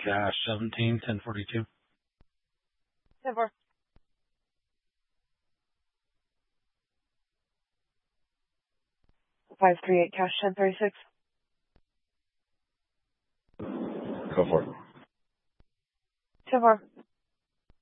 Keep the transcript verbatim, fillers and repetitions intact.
cash, seventeen, ten forty-two. ten four. five three eight cash, ten thirty-six. Go for it. ten four.